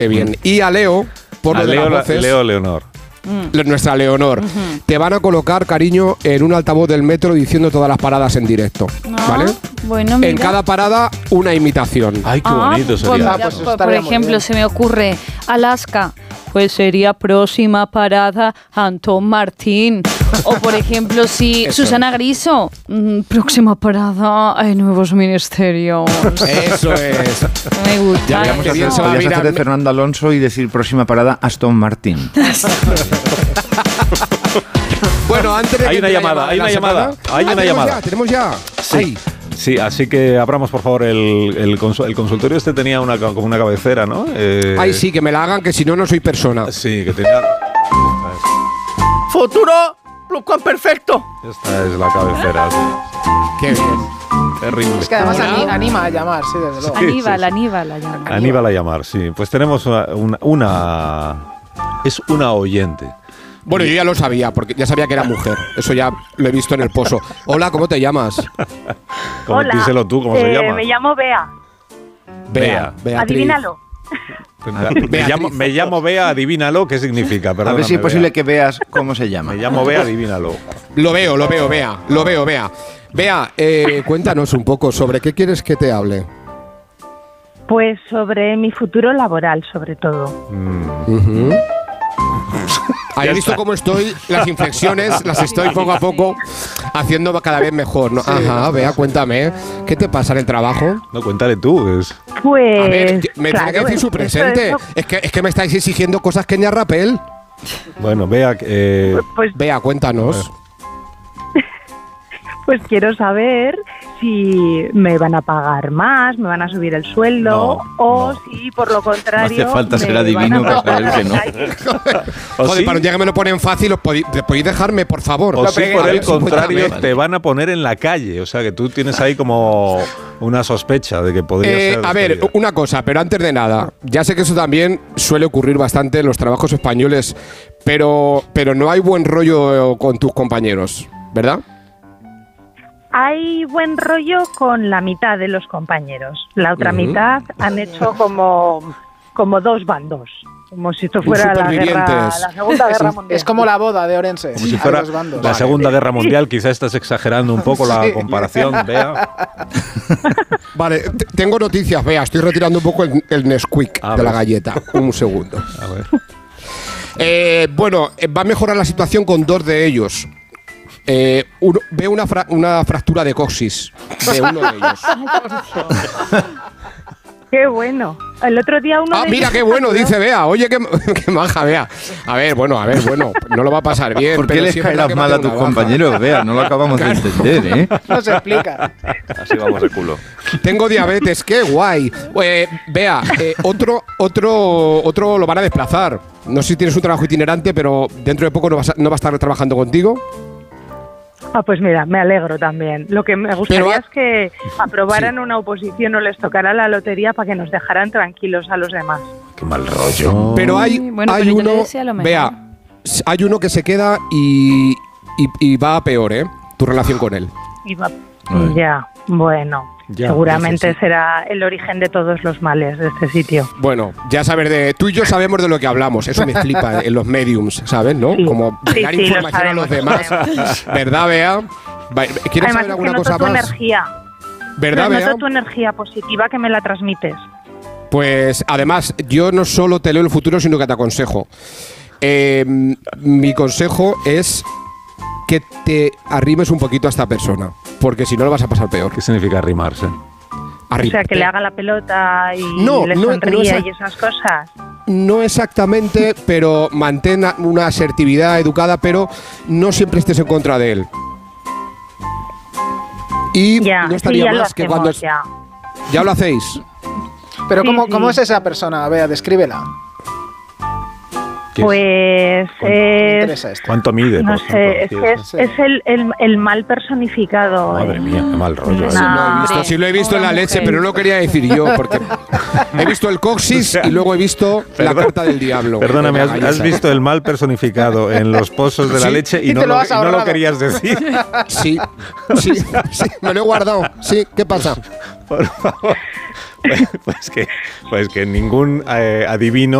Bien. Y a Leo, por lo de las voces, Leo Leonor. Nuestra Leonor, te van a colocar, cariño, en un altavoz del metro diciendo todas las paradas en directo, ¿vale? Bueno, mira. En cada parada una imitación. Ay, qué bonito sería. Pues, por ejemplo, se me ocurre Alaska, pues sería próxima parada Antón Martín. O por ejemplo, si Susana Griso, próxima parada hay nuevos ministerios. Eso es. Me gusta. Ya Podrías hacer de Fernando Alonso y decir próxima parada Aston Martin. Bueno, antes de hay que una llamada, hay una llamada, hay una llamada. Tenemos ya. Sí. Sí, así que abramos por favor el consultorio. Este tenía como una cabecera, ¿no? Ay, sí, que me la hagan, que si no, no soy persona. Sí, que tenía. ¡Futuro! ¡Pluscuamperfecto! Esta es la cabecera. Qué bien. Terrible. Es que además anima a llamar, sí, desde luego. Aníbal a llamar. Aníbal a llamar, sí. Pues tenemos es una oyente. Bueno, yo ya lo sabía, porque ya sabía que era mujer. Eso ya lo he visto en el pozo. Hola, ¿cómo te llamas? Hola. Díselo tú, ¿cómo se llama? Me llamo Bea. Bea. Adivínalo. Me llamo Bea, adivínalo, ¿qué significa? A ver si es posible que veas cómo se llama. Me llamo Bea, adivínalo. Lo veo, Bea. Lo veo, Bea. Bea, cuéntanos un poco sobre qué quieres que te hable. Pues sobre mi futuro laboral, sobre todo. ¿Has visto cómo estoy? Las inflexiones las estoy poco a poco haciendo cada vez mejor, ¿no? Sí, ajá, Bea, cuéntame. ¿Qué te pasa en el trabajo? No, cuéntale tú. Pues... A ver, me tiene que decir su presente. Es que me estáis exigiendo cosas que ni a Rapel. Bueno, Bea... Bea, cuéntanos. Pues quiero saber si me van a pagar más, me van a subir el sueldo si por lo contrario... No hace falta ser adivino para saber que no. Joder, para un día que me lo ponen fácil, ¿podéis dejarme, por favor? O si por el contrario te van a poner en la calle. O sea, que tú tienes ahí como una sospecha de que podría ser... A ver, una cosa, pero antes de nada, ya sé que eso también suele ocurrir bastante en los trabajos españoles, pero no hay buen rollo con tus compañeros, ¿verdad? Hay buen rollo con la mitad de los compañeros. La otra mitad han hecho como dos bandos. Como si esto fuera la Segunda Guerra Mundial. Es como la boda de Orense. Como si fuera la Segunda Guerra Mundial. Quizás estás exagerando un poco la comparación, Bea. Vale, tengo noticias, Bea. Estoy retirando un poco el Nesquik de la galleta. Un segundo. A ver. Bueno, va a mejorar la situación con dos de ellos. Veo una fractura de coxis de uno de ellos. ¡Qué bueno! El otro día uno... mira qué bueno, dice Bea. Oye, qué maja, Bea. A ver, bueno, no lo va a pasar bien. ¿Por qué les caerás mal a tus compañeros, Bea? No lo acabamos de entender, ¿eh? No se explica. Así vamos de culo. Tengo diabetes, qué guay. Bea, otro lo van a desplazar. No sé si tienes un trabajo itinerante, pero dentro de poco no va a estar trabajando contigo. Pues mira, me alegro también. Lo que me gustaría es que aprobaran una oposición o les tocara la lotería para que nos dejaran tranquilos a los demás. Qué mal rollo. Pero hay uno, Bea, hay uno que se queda y va a peor, tu relación con él. Ya, bueno. Seguramente será el origen de todos los males de este sitio. Bueno, ya sabes, tú y yo sabemos de lo que hablamos. Eso me flipa en los mediums, ¿sabes? ¿No? Sí. Como dar información a los demás. ¿Verdad, Bea? ¿Quieres saber alguna cosa más? Energía. ¿Verdad, Bea? Noto tu energía positiva que me la transmites. Pues además, yo no solo te leo el futuro, sino que te aconsejo. Mi consejo es que te arrimes un poquito a esta persona, porque si no lo vas a pasar peor. ¿Qué significa arrimarse? O sea, que le haga la pelota y le sonríe y esas cosas. No exactamente, pero mantén una asertividad educada, pero no siempre estés en contra de él. Y no estaría más que cuando... ¿Ya lo hacéis? Pero ¿cómo es esa persona? Vea, descríbela. Pues ¿Cuánto mide? No sé, es el mal personificado. Madre mía, qué mal rollo. Sí lo he visto en la leche, pero no lo quería decir yo, porque he visto el coxis y luego he visto la carta del diablo. Perdóname, has visto el mal personificado en los pozos de la leche y no lo querías decir. Sí, me lo he guardado. Sí, ¿qué pasa? Por favor. Pues que ningún adivino